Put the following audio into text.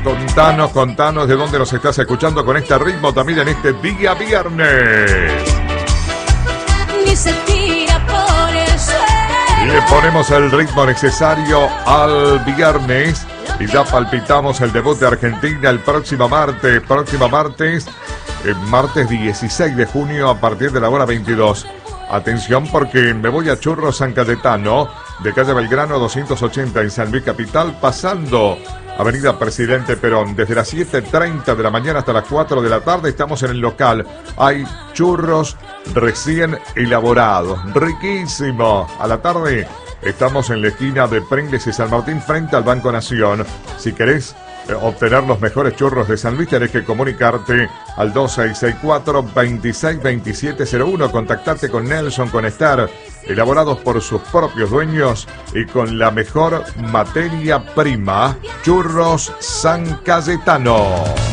Contanos de dónde nos estás escuchando con este ritmo también en este día viernes. Ni se tira por el suelo. Le ponemos el ritmo necesario al viernes y ya palpitamos el debut de Argentina el próximo martes, martes 16 de junio a partir de la hora 22. Atención porque me voy a Churros San Cayetano, de calle Belgrano 280 en San Luis Capital, pasando Avenida Presidente Perón. Desde las 7:30 de la mañana hasta las 4 de la tarde estamos en el local. Hay churros recién elaborados, riquísimo. A la tarde estamos en la esquina de Pringles y San Martín frente al Banco Nación. Si querés obtener los mejores churros de San Luis, tenés que comunicarte al 2664-262701. Contactarte con Nelson, con Esther, elaborados por sus propios dueños y con la mejor materia prima. Churros San Cayetano.